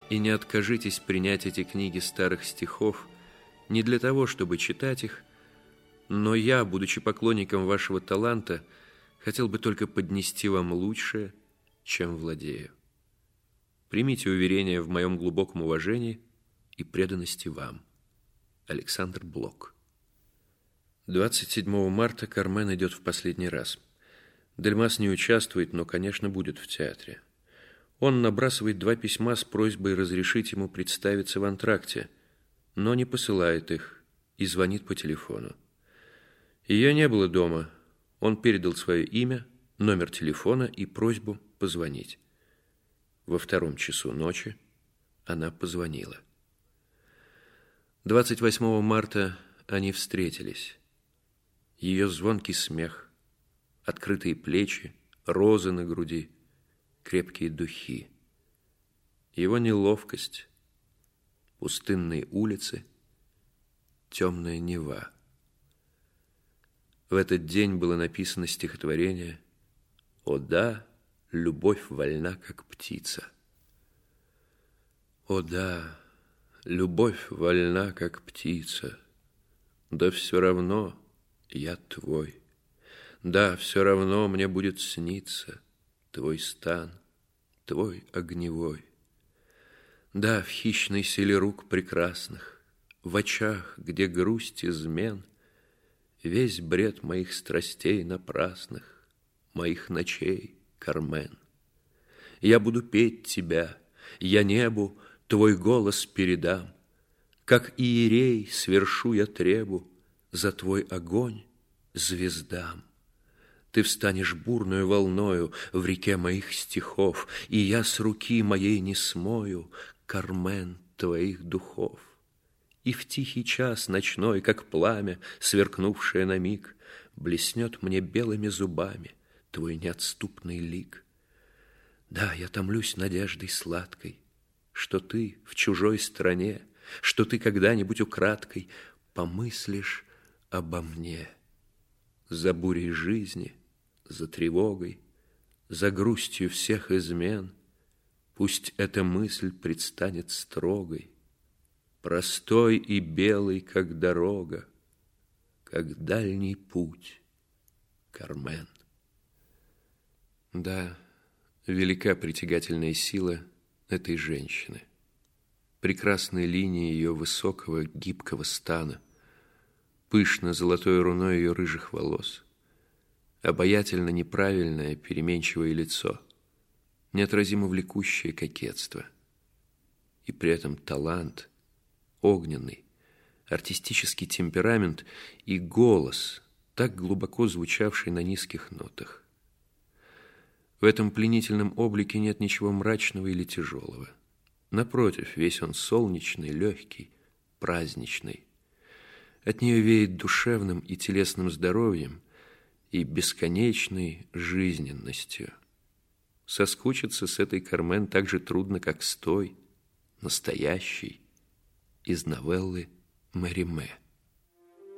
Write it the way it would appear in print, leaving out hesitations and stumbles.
И не откажитесь принять эти книги старых стихов не для того, чтобы читать их, но я, будучи поклонником вашего таланта, хотел бы только поднести вам лучшее, чем владею. Примите уверение в моем глубоком уважении и преданности вам. Александр Блок. 27 марта Кармен идет в последний раз. Дельмас не участвует, но, конечно, будет в театре. Он набрасывает 2 письма с просьбой разрешить ему представиться в антракте, но не посылает их и звонит по телефону. Ее не было дома. Он передал свое имя, номер телефона и просьбу позвонить. Во 2 часу ночи она позвонила. 28 марта они встретились. Ее звонкий смех, открытые плечи, розы на груди, крепкие духи. Его неловкость, пустынные улицы, темная Нева. В этот день было написано стихотворение «О да, любовь вольна, как птица». О да, любовь вольна, как птица, да все равно я твой. Да, все равно мне будет сниться твой стан, твой огневой. Да, в хищной силе рук прекрасных, в очах, где грусть измен, весь бред моих страстей напрасных, моих ночей, Кармен. Я буду петь тебя, я небу твой голос передам, как иерей свершу я требу за твой огонь звездам. Ты встанешь бурную волною в реке моих стихов, и я с руки моей не смою, Кармен, твоих духов. И в тихий час ночной, как пламя, сверкнувшее на миг, блеснет мне белыми зубами твой неотступный лик. Да, я томлюсь надеждой сладкой, что ты в чужой стране, что ты когда-нибудь украдкой помыслишь обо мне. За бурей жизни, за тревогой, за грустью всех измен, пусть эта мысль предстанет строгой, простой и белой, как дорога, как дальний путь, Кармен. Да, велика притягательная сила этой женщины. Прекрасные линии ее высокого, гибкого стана, пышно золотой руной ее рыжих волос, обаятельно неправильное переменчивое лицо, неотразимо влекущее кокетство. И при этом талант, огненный, артистический темперамент и голос, так глубоко звучавший на низких нотах. В этом пленительном облике нет ничего мрачного или тяжелого. Напротив, весь он солнечный, легкий, праздничный. От нее веет душевным и телесным здоровьем и бесконечной жизненностью. Соскучиться с этой Кармен так же трудно, как с той, настоящей, из новеллы Мэриме.